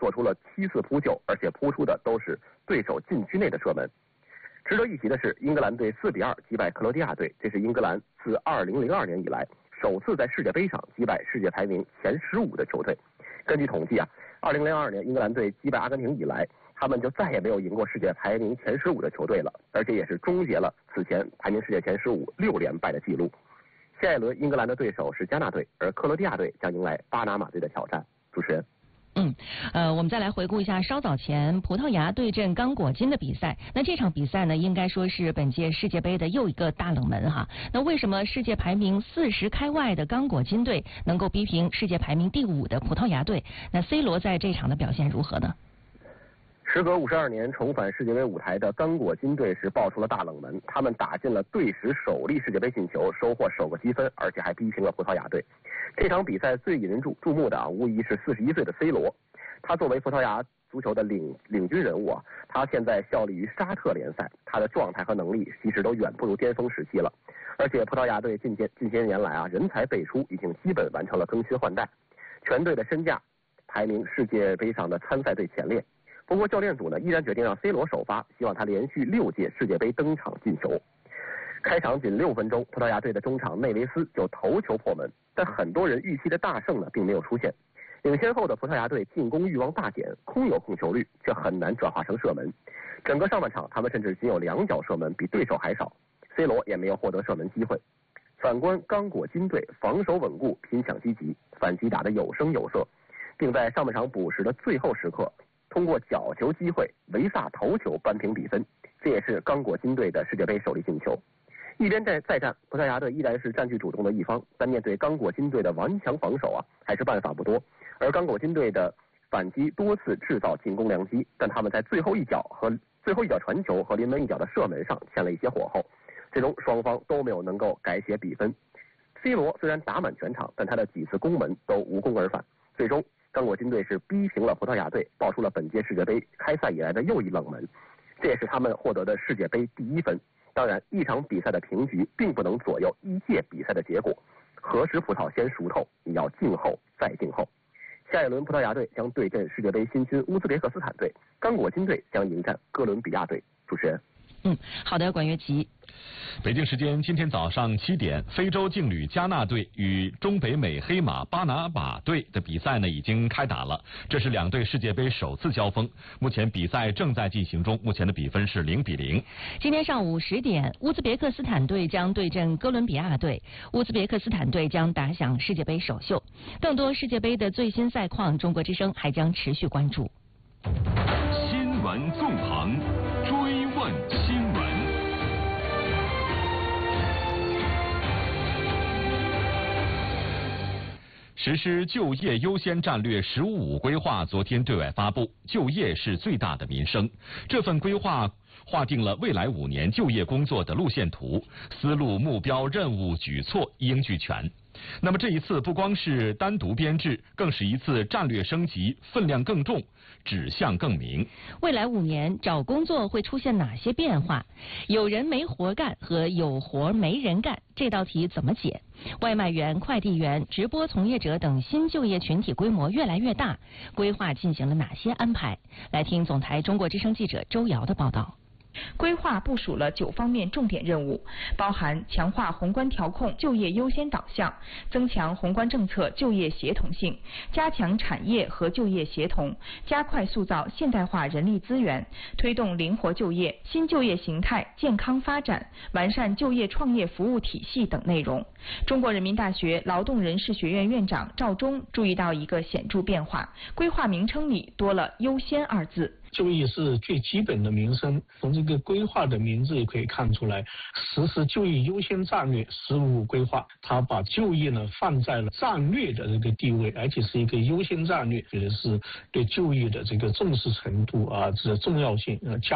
做出了7次扑救，而且扑出的都是对手禁区内的射门。值得一提的是，英格兰队4比2击败克罗地亚队，这是英格兰自2002年以来首次在世界杯上击败世界排名前15的球队。根据统计2002年英格兰队击败阿根廷以来，他们就再也没有赢过世界排名前15的球队了，而且也是终结了此前排名世界前15 6连败的记录。下一轮英格兰的对手是加纳队，而克罗地亚队将迎来巴拿马队的挑战。主持人。 我们再来回顾一下稍早前葡萄牙对阵刚果金的比赛。那这场比赛呢，应该说是本届世界杯的又一个大冷门哈。那为什么世界排名40开外的刚果金队能够逼平世界排名第5的葡萄牙队？那 C 罗在这场的表现如何呢？ 时隔52年重返世界杯舞台的刚果金队是爆出了大冷门，他们打进了队史首粒世界杯进球，收获首个积分，而且还逼平了葡萄牙队。这场比赛最引人注目的无疑是41岁的 C 罗，他作为葡萄牙足球的领军人物他现在效力于沙特联赛，他的状态和能力其实都远不如巅峰时期了。而且葡萄牙队近些年来人才辈出，已经基本完成了更新换代，全队的身价排名世界杯上的参赛队前列。不过教练组呢依然决定让 C 罗首发，希望他连续6届世界杯登场进球。开场仅6分钟，葡萄牙队的中场内维斯就头球破门，但很多人预期的大胜呢并没有出现。领先后的葡萄牙队进攻欲望大减，空有控球率，却很难转化成射门。整个上半场他们甚至仅有2脚射门，比对手还少。C 罗也没有获得射门机会。反观刚果金队防守稳固，拼抢积极，反击打得有声有色，并在上半场补时的最后时刻通过角球机会维萨头球扳平比分，这也是刚果金队的世界杯首粒进球。一边再战，葡萄牙队依然是占据主动的一方，但面对刚果金队的顽强防守还是办法不多。而刚果金队的反击多次制造进攻良机，但他们在最后一脚传球和临门一脚的射门上欠了一些火候，最终双方都没有能够改写比分。C 罗虽然打满全场，但他的几次攻门都无功而返，最终刚果金队是逼平了葡萄牙队，爆出了本届世界杯开赛以来的又一冷门，这也是他们获得的世界杯第1分。当然，一场比赛的平局并不能左右一届比赛的结果，何时葡萄先熟透，你要静候再静候。下一轮葡萄牙队将对阵世界杯新军乌兹别克斯坦队，刚果金队将迎战哥伦比亚队。主持人。 好的，管乐琪。 北京时间今天早上7点，非洲劲旅加纳队与中北美黑马巴拿马队的比赛呢已经开打了，这是两队世界杯首次交锋。目前比赛正在进行中，目前的比分是0比0。 今天上午10点，乌兹别克斯坦队将对阵哥伦比亚队，乌兹别克斯坦队将打响世界杯首秀。更多世界杯的最新赛况，中国之声还将持续关注。 新闻纵横，追问新闻。 实施就业优先战略“15+5”规划昨天对外发布，就业是最大的民生。这份规划划定了未来5年就业工作的路线图，思路、目标、任务、举措一应俱全。那么这一次不光是单独编制，更是一次战略升级，分量更重，指向更明。 未来5年找工作会出现哪些变化？有人没活干和有活没人干，这道题怎么解？外卖员、快递员、直播从业者等新就业群体规模越来越大，规划进行了哪些安排？来听总台中国之声记者周瑶的报道。 规划部署了9方面重点任务，包含强化宏观调控就业优先导向，增强宏观政策就业协同性，加强产业和就业协同，加快塑造现代化人力资源，推动灵活就业、新就业形态健康发展，完善就业创业服务体系等内容。中国人民大学劳动人事学院院长赵忠注意到一个显著变化，规划名称里多了优先2字。 就业是最基本的民生，从这个规划的名字也可以看出来，实施就业优先战略15+5规划，它把就业呢放在了战略的这个地位，而且是一个优先战略，觉得是对就业的这个重视程度这重要性加